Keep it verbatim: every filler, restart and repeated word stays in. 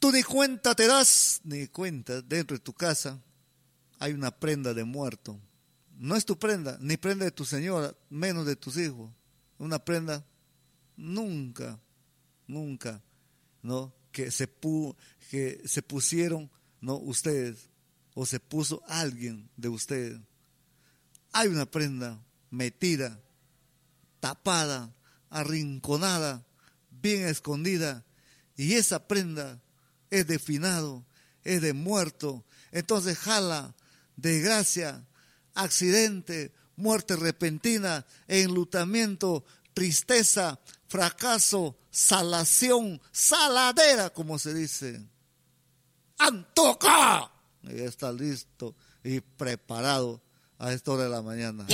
Tú ni cuenta te das, ni cuenta, dentro de tu casa hay una prenda de muerto. No es tu prenda, ni prenda de tu señora, menos de tus hijos. Una prenda nunca, nunca, ¿no? Que se, pu, que se pusieron, ¿no? Ustedes, o se puso alguien de ustedes. Hay una prenda metida, tapada, arrinconada, bien escondida, y esa prenda es de finado, es de muerto. Entonces jala desgracia, accidente, muerte repentina, enlutamiento, tristeza, fracaso, salación, saladera, como se dice. ¡Antoca! Y está listo y preparado a esta hora de la mañana.